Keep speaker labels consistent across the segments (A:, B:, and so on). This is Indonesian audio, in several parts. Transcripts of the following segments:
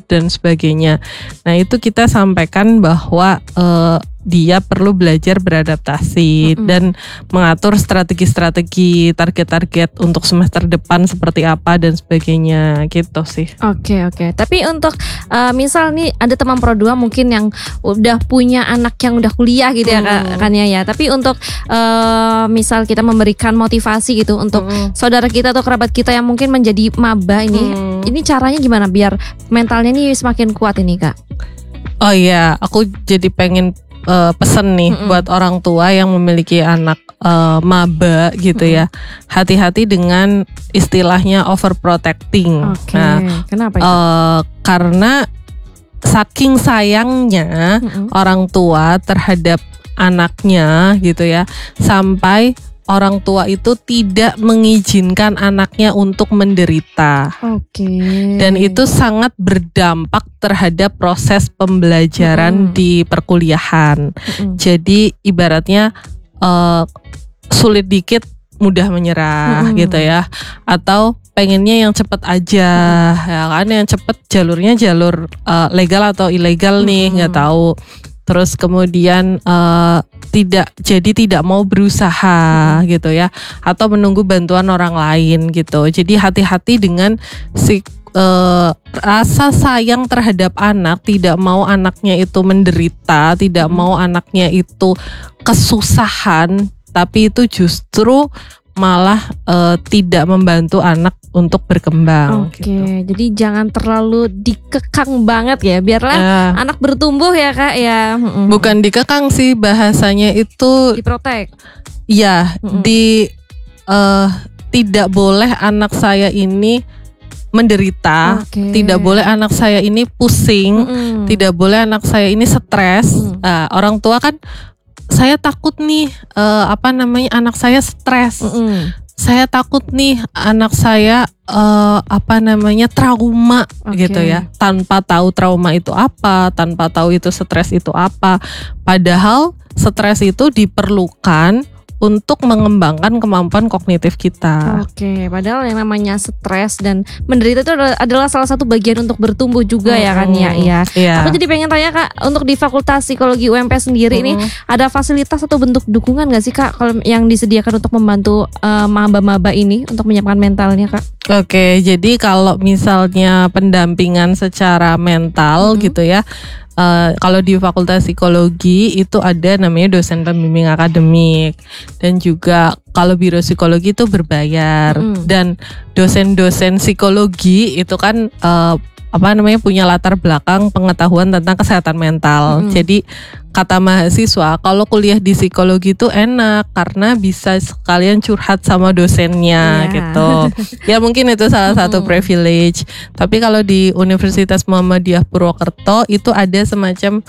A: dan sebagainya. Nah itu kita sampaikan bahwa dia perlu belajar beradaptasi dan mengatur strategi-strategi target-target untuk semester depan seperti apa dan sebagainya gitu sih.
B: Oke. Tapi untuk misal nih ada teman Pro 2 mungkin yang udah punya anak yang udah kuliah gitu ya kan ya. Tapi untuk misal kita memberikan motivasi gitu untuk saudara kita atau kerabat kita yang mungkin menjadi maba ini caranya gimana biar mentalnya nih semakin kuat ini Kak?
A: Oh iya, aku jadi pengen pesan nih buat orang tua yang memiliki anak maba gitu ya. Hati-hati dengan istilahnya overprotecting. Nah,
B: kenapa itu?
A: Karena saking sayangnya orang tua terhadap anaknya gitu ya, sampai orang tua itu tidak mengizinkan anaknya untuk menderita. Dan itu sangat berdampak terhadap proses pembelajaran di perkuliahan. Jadi ibaratnya sulit dikit mudah menyerah gitu ya. Atau pengennya yang cepet aja ya kan, yang cepet jalurnya jalur legal atau ilegal nih nggak tahu. Terus kemudian tidak mau berusaha gitu ya, atau menunggu bantuan orang lain gitu. Jadi hati-hati dengan rasa sayang terhadap anak, tidak mau anaknya itu menderita, tidak mau anaknya itu kesusahan, tapi itu justru malah tidak membantu anak untuk berkembang. Gitu.
B: Jadi jangan terlalu dikekang banget ya, biarlah anak bertumbuh ya Kak ya.
A: Bukan dikekang sih bahasanya itu.
B: Diprotek.
A: Ya, tidak boleh anak saya ini menderita, tidak boleh anak saya ini pusing, tidak boleh anak saya ini stres. Orang tua kan, saya takut nih anak saya stres. Saya takut nih anak saya trauma gitu ya. Tanpa tahu trauma itu apa, tanpa tahu itu stres itu apa. Padahal stres itu diperlukan untuk mengembangkan kemampuan kognitif kita.
B: Padahal yang namanya stres dan menderita itu adalah salah satu bagian untuk bertumbuh juga ya kan ya. Aku jadi pengen tanya Kak, untuk di Fakultas Psikologi UMP sendiri ini ada fasilitas atau bentuk dukungan gak sih Kak kalau yang disediakan untuk membantu maba-maba ini untuk menyiapkan mentalnya Kak?
A: Jadi kalau misalnya pendampingan secara mental gitu ya, kalau di Fakultas Psikologi itu ada namanya dosen pembimbing akademik, dan juga kalau biro psikologi itu berbayar, dan dosen-dosen psikologi itu kan punya latar belakang pengetahuan tentang kesehatan mental. Jadi kata mahasiswa, kalau kuliah di psikologi itu enak karena bisa sekalian curhat sama dosennya gitu. Ya mungkin itu salah satu privilege. Tapi kalau di Universitas Muhammadiyah Purwokerto itu ada semacam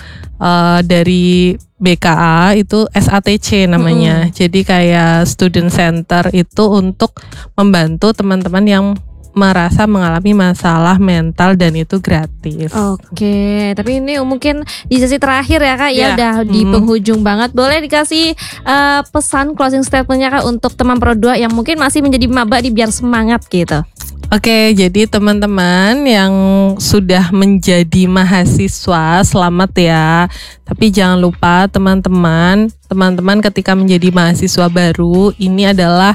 A: dari BKA itu SATC namanya. Jadi kayak student center itu untuk membantu teman-teman yang merasa mengalami masalah mental, dan itu gratis.
B: Tapi ini mungkin di sesi terakhir ya Kak, ya udah di penghujung banget. Boleh dikasih pesan closing statementnya Kak untuk teman Pro 2 yang mungkin masih menjadi maba biar semangat gitu.
A: Jadi teman-teman yang sudah menjadi mahasiswa, selamat ya. Tapi jangan lupa teman-teman ketika menjadi mahasiswa baru, ini adalah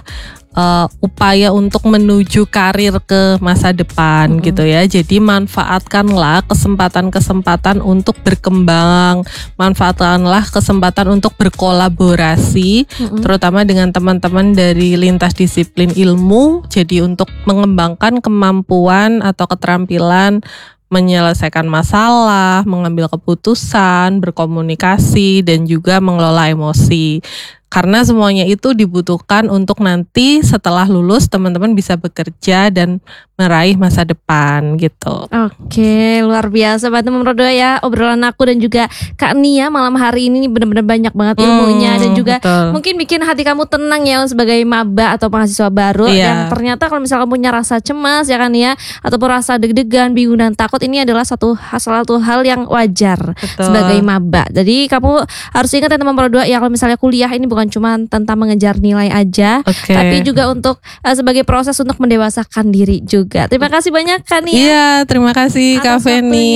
A: upaya untuk menuju karir ke masa depan gitu ya. Jadi manfaatkanlah kesempatan-kesempatan untuk berkembang, manfaatkanlah kesempatan untuk berkolaborasi, terutama dengan teman-teman dari lintas disiplin ilmu. Jadi untuk mengembangkan kemampuan atau keterampilan menyelesaikan masalah, mengambil keputusan, berkomunikasi, dan juga mengelola emosi. Karena semuanya itu dibutuhkan untuk nanti setelah lulus teman-teman bisa bekerja dan meraih masa depan gitu.
B: Luar biasa banget teman Pro 2 ya. Obrolan aku dan juga Kak Nia malam hari ini benar-benar banyak banget ilmunya, dan juga mungkin bikin hati kamu tenang ya sebagai maba atau mahasiswa baru yang ternyata kalau misalnya kamu punya rasa cemas ya kan ya, ataupun rasa deg-degan, bingung dan takut, ini adalah salah satu hal yang wajar sebagai maba. Jadi kamu harus ingat ya teman Pro 2 ya, kalau misalnya kuliah ini bukan cuma tentang mengejar nilai aja, tapi juga untuk sebagai proses untuk mendewasakan diri juga. Terima kasih banyak Kak Nia.
A: Terima kasih Kak Feni.